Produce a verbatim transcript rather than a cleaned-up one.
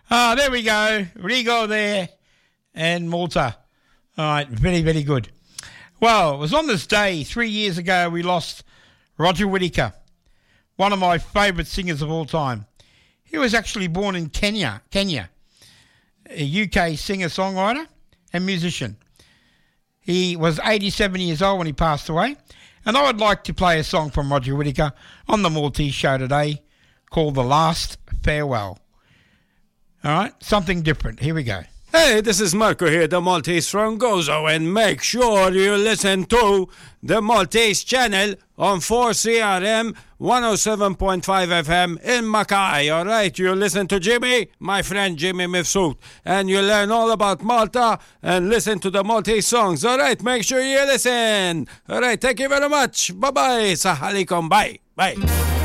Ah, there we go. Rigo there and Malta. All right, very, very good. Well, it was on this day three years ago we lost Roger Whittaker, one of my favourite singers of all time. He was actually born in Kenya, Kenya, a U K singer-songwriter and musician. He was eighty-seven years old when he passed away, and I would like to play a song from Roger Whittaker on the Maltese show today called The Last Farewell. All right, something different. Here we go. Hey, this is Marco here, the Maltese from Gozo, and make sure you listen to the Maltese channel on four C R M one oh seven point five F M in Mackay, alright? You listen to Jimmy, my friend Jimmy Mifsud, and you learn all about Malta and listen to the Maltese songs, alright? Make sure you listen. Alright, thank you very much. Bye-bye. Sahalikum. Bye. Bye.